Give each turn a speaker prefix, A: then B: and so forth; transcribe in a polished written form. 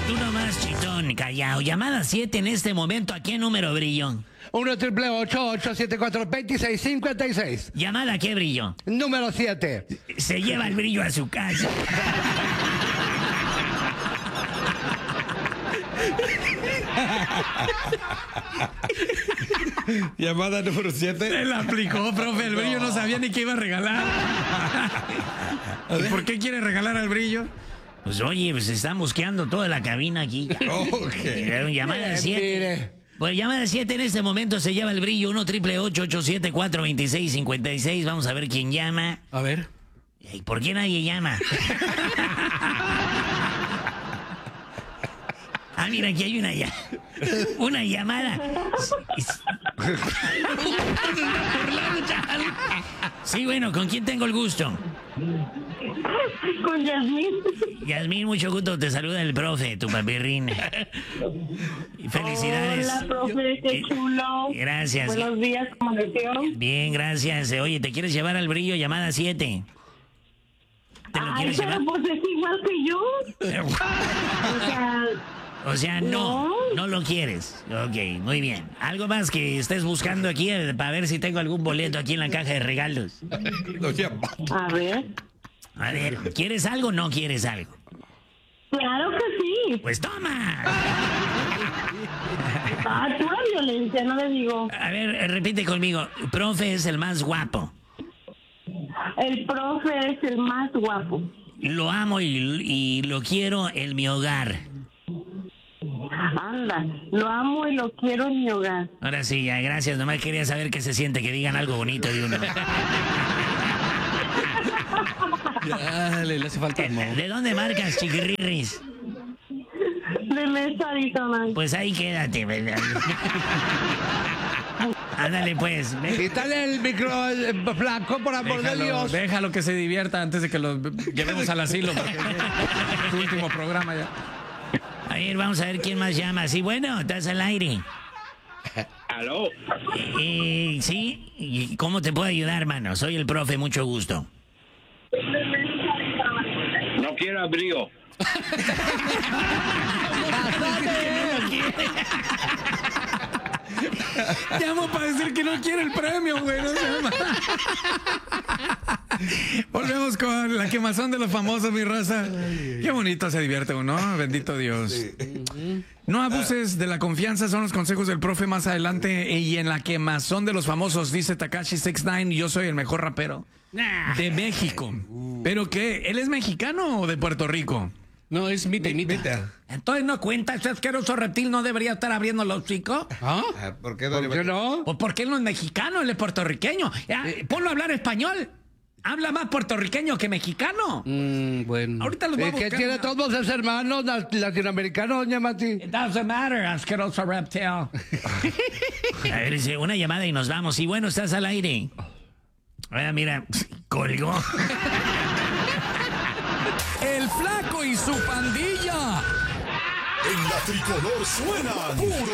A: Tú nomás, chitón, callao. Llamada 7 en este momento. ¿A qué número, Brillo?
B: 1-888-874-2656.
A: ¿Llamada a qué, Brillo?
B: Número 7.
A: Se lleva el Brillo a su casa.
C: Llamada número 7.
D: Se la aplicó, profe. El Brillo no sabía ni qué iba a regalar. ¿Por qué quiere regalar al Brillo?
A: Pues oye, pues están buscando toda la cabina aquí. Llamada 7. Pues llamada 7 en este momento se lleva el Brillo. 1-888-874-2656. Vamos a ver quién llama.
D: A ver.
A: ¿Por qué nadie llama? Ah, mira, aquí hay una llamada. Sí, bueno, ¿con quién tengo el gusto?
E: Con Yasmín.
A: Yasmín, mucho gusto. Te saluda el profe, tu papirrín. Felicidades.
E: Hola, profe, qué chulo.
A: Gracias.
E: Buenos días, ¿cómo amaneció?
A: Bien, gracias. Oye, ¿te quieres llevar al Brillo? Llamada 7. ¿Te lo
E: Ay,
A: quieres
E: pero
A: llevar?
E: pues es igual que yo.
A: O sea, no lo quieres. Ok, muy bien. ¿Algo más que estés buscando aquí para ver si tengo algún boleto aquí en la caja de regalos?
E: A ver.
A: A ver, ¿quieres algo o no quieres algo?
E: Claro que sí.
A: Pues toma.
E: Pura violencia, no le digo.
A: A ver, repite conmigo. Profe es el más guapo.
E: El profe es el más guapo.
A: Lo amo y lo quiero en mi hogar.
E: Anda, lo amo y lo quiero en mi hogar.
A: Ahora sí, ya, gracias. Nomás quería saber qué se siente que digan algo bonito de uno.
D: Ya, le hace falta amor.
A: ¿De dónde marcas, chiquirrirris?
E: De Mesa, Arizona.
A: Pues ahí quédate, ¿verdad? Ándale, pues.
B: Quítale el micro flaco, por amor de Dios.
D: Déjalo que se divierta antes de que lo llevemos al asilo. Porque es tu último programa ya.
A: A ver, vamos a ver quién más llama. Sí, bueno, estás al aire.
F: ¿Aló?
A: Sí, ¿y cómo te puedo ayudar, hermano? Soy el profe, mucho gusto.
F: No quiero abrigo.
D: Llamo para decir que no quiere el premio, güey. No se llama. Volvemos con la quemazón de los famosos, mi raza. Qué bonito se divierte uno, ¿no? Bendito Dios. No abuses de la confianza, son los consejos del profe más adelante. Y en la quemazón de los famosos, dice Tekashi 69, yo soy el mejor rapero de México. ¿Pero qué? ¿Él es mexicano o de Puerto Rico?
C: No, es mita.
A: Entonces no cuenta, ese asqueroso reptil no debería estar abriendo los hocicos.
D: ¿Ah?
C: ¿Por qué,
B: ¿Por qué no?
A: Pues porque él no es mexicano, él es puertorriqueño. Ponlo a hablar español. Habla más puertorriqueño que mexicano.
D: Bueno.
A: Ahorita los voy a
B: ¿Y qué
A: buscar.
B: tiene todos esos hermanos latinoamericanos, doña Mati?
A: It doesn't matter, asqueroso reptil. A ver, dice, una llamada y nos vamos. Y bueno, estás al aire. Mira, colgó.
D: El Flaco y su pandilla.
G: En la tricolor suenan puro